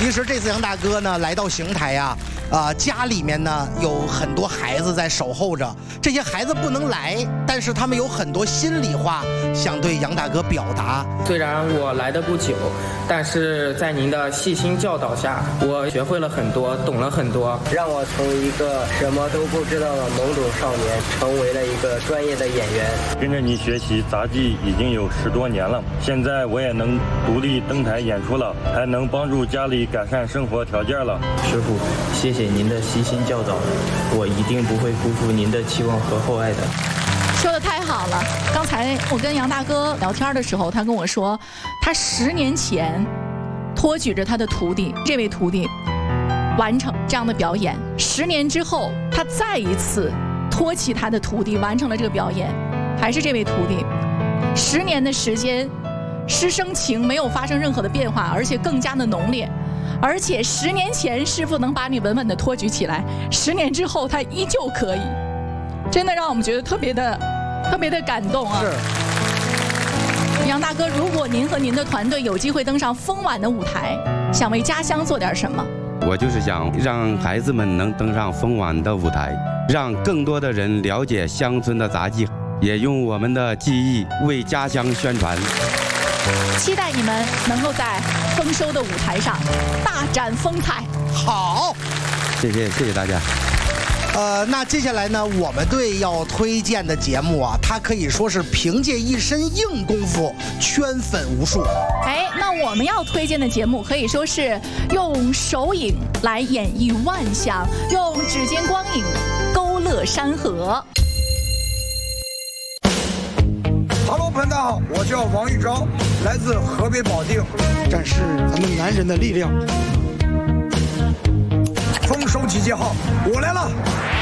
其实这次杨大哥呢来到邢台呀，家里面呢有很多孩子在守候着，这些孩子不能来，但是他们有很多心里话想对杨大哥表达。 虽然我来的不久，但是在您的细心教导下，我学会了很多，懂了很多， 让我从一个什么都不知道的懵懂少年，成为了一个专业的演员。 跟着你学习杂技已经有10多年了，现在我也能独立登台演出了，还能帮助家里改善生活条件了。 师傅，谢谢您的悉心教导，我一定不会辜负您的期望和厚爱的。 说的太好了！刚才我跟杨大哥聊天的时候，他跟我说，他10年前托举着他的徒弟，这位徒弟完成这样的表演，10年之后，他再一次托起他的徒弟完成了这个表演，还是这位徒弟。10年的时间，师生情没有发生任何的变化，而且更加的浓烈。而且10年前师傅能把你稳稳的托举起来，10年之后他依旧可以，真的让我们觉得特别的感动啊！是杨大哥，如果您和您的团队有机会登上风晚的舞台，想为家乡做点什么？ 我就是想让孩子们能登上风晚的舞台，让更多的人了解乡村的杂技，也用我们的技艺为家乡宣传。 期待你们能够在丰收的舞台上大展风采。 好， 谢谢大家。 那接下来呢，我们队要推荐的节目啊，它可以说是凭借一身硬功夫圈粉无数。 哎，那我们要推荐的节目可以说是用手影来演绎万象，用指尖光影勾勒山河。 Hello， 朋友大家好，我叫王玉昭，来自河北保定， 展示咱们男人的力量。 丰收集结号，我来了。